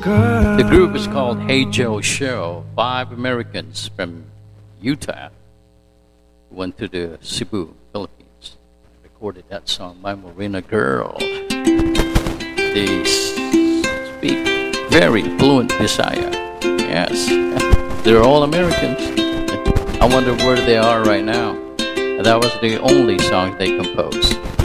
The group is called Hey Joe Show. Five Americans from Utah went to the Cebu, Philippines, recorded that song, My Morena Girl. They speak very fluent Bisaya. Yes, they're all Americans. I wonder where they are right now. That was the only song they composed.